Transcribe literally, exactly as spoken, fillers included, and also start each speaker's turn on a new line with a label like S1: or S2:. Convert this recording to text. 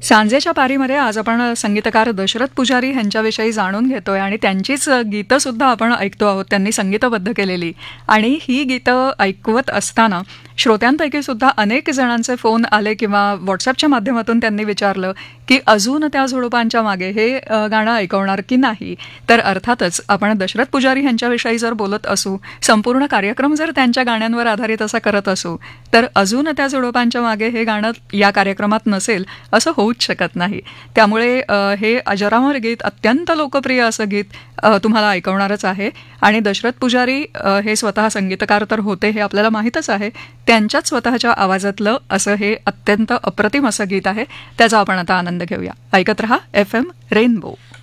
S1: सांजेच्या पारीमध्ये आज आपण संगीतकार दशरथ पुजारी यांच्याविषयी जाणून घेतोय आणि त्यांचीच गीतं सुद्धा आपण ऐकतो आहोत, त्यांनी संगीतबद्ध केलेली. आणि ही गीतं ऐकवत असताना श्रोत्यांपैकी सुद्धा अनेक जणांचे फोन आले किंवा व्हॉट्सअपच्या माध्यमातून त्यांनी विचारलं की अजून त्या झुडपांच्या मागे हे गाणं ऐकवणार की नाही. तर अर्थातच आपण दशरथ पुजारी यांच्याविषयी जर बोलत असू, संपूर्ण कार्यक्रम जर त्यांच्या गाण्यांवर आधारित असा करत असू, तर अजून त्या झुडपांच्या मागे हे गाणं या कार्यक्रमात नसेल असं होऊच शकत नाही. त्यामुळे हे अजरामर गीत, अत्यंत लोकप्रिय असं गीत तुम्हाला ऐकवणारच आहे. आणि दशरथ पुजारी हे स्वतः संगीतकार तर होते, हे आपल्याला माहीतच आहे. त्यांच्याच स्वतःच्या आवाजातलं असं हे अत्यंत अप्रतिम असं गीत आहे. त्याचा आपण आता आनंद घेऊया. ऐकत रहा एफ एम रेनबो.